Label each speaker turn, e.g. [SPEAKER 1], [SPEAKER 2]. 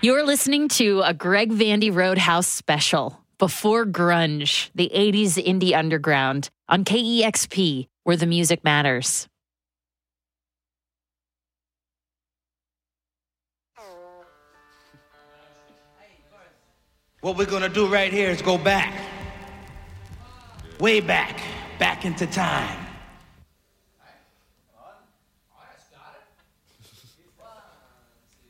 [SPEAKER 1] You're listening to a Greg Vandy Roadhouse special, Before Grunge, the 80s indie underground, on KEXP, where the music matters.
[SPEAKER 2] What we're gonna do right here is go back, way back into time.